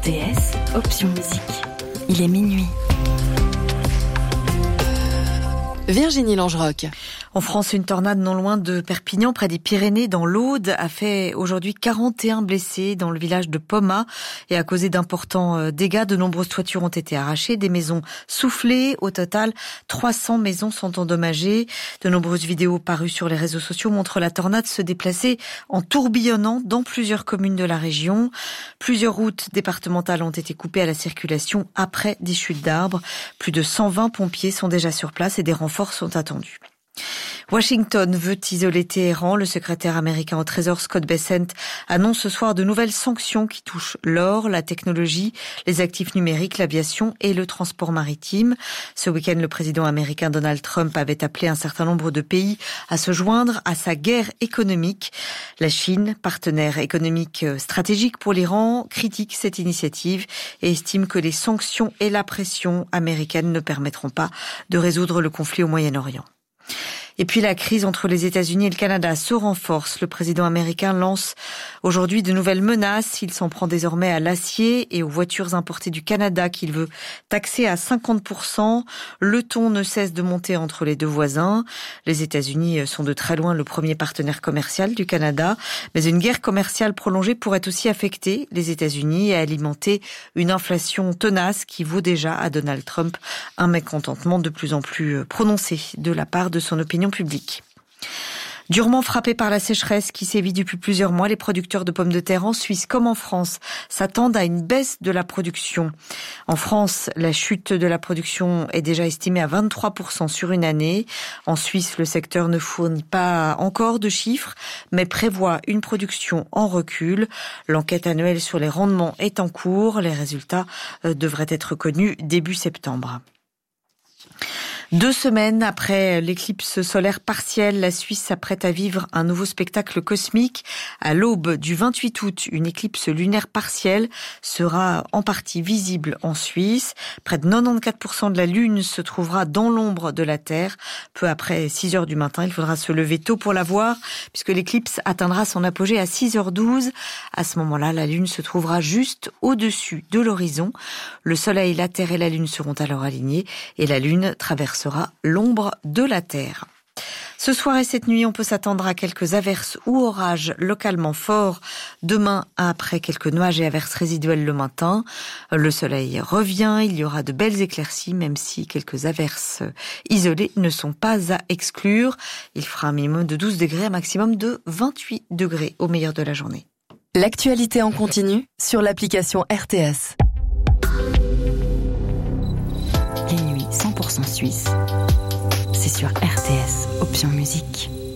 RTS, option musique. Il est minuit. Virginie Langeroc. En France, une tornade non loin de Perpignan, près des Pyrénées, dans l'Aude, a fait aujourd'hui 41 blessés dans le village de Pommat et a causé d'importants dégâts. De nombreuses toitures ont été arrachées, des maisons soufflées. Au total, 300 maisons sont endommagées. De nombreuses vidéos parues sur les réseaux sociaux montrent la tornade se déplacer en tourbillonnant dans plusieurs communes de la région. Plusieurs routes départementales ont été coupées à la circulation après des chutes d'arbres. Plus de 120 pompiers sont déjà sur place et des renforts sont attendus. Washington veut isoler Téhéran. Le secrétaire américain au Trésor Scott Bessent annonce ce soir de nouvelles sanctions qui touchent l'or, la technologie, les actifs numériques, l'aviation et le transport maritime. Ce week-end, le président américain Donald Trump avait appelé un certain nombre de pays à se joindre à sa guerre économique. La Chine, partenaire économique stratégique pour l'Iran, critique cette initiative et estime que les sanctions et la pression américaine ne permettront pas de résoudre le conflit au Moyen-Orient. Et puis la crise entre les États-Unis et le Canada se renforce. Le président américain lance aujourd'hui de nouvelles menaces. Il s'en prend désormais à l'acier et aux voitures importées du Canada qu'il veut taxer à 50%. Le ton ne cesse de monter entre les deux voisins. Les États-Unis sont de très loin le premier partenaire commercial du Canada. Mais une guerre commerciale prolongée pourrait aussi affecter les États-Unis et alimenter une inflation tenace qui vaut déjà à Donald Trump un mécontentement de plus en plus prononcé de la part de son opinion publique. Durement frappés par la sécheresse qui sévit depuis plusieurs mois, les producteurs de pommes de terre en Suisse comme en France s'attendent à une baisse de la production. En France, la chute de la production est déjà estimée à 23% sur une année. En Suisse, le secteur ne fournit pas encore de chiffres, mais prévoit une production en recul. L'enquête annuelle sur les rendements est en cours. Les résultats devraient être connus début septembre. 2 semaines après l'éclipse solaire partielle, la Suisse s'apprête à vivre un nouveau spectacle cosmique. À l'aube du 28 août, une éclipse lunaire partielle sera en partie visible en Suisse. Près de 94% de la Lune se trouvera dans l'ombre de la Terre. Peu après 6 heures du matin, il faudra se lever tôt pour la voir, puisque l'éclipse atteindra son apogée à 6h12. À ce moment-là, la Lune se trouvera juste au-dessus de l'horizon. Le Soleil, la Terre et la Lune seront alors alignés et la Lune traversera l'ombre de la Terre. Ce soir et cette nuit, on peut s'attendre à quelques averses ou orages localement forts. Demain, après quelques nuages et averses résiduelles le matin, le soleil revient. Il y aura de belles éclaircies, même si quelques averses isolées ne sont pas à exclure. Il fera un minimum de 12 degrés, un maximum de 28 degrés au meilleur de la journée. L'actualité en continu sur l'application RTS. Les nuits 100% suisse. C'est sur RTS, option musique.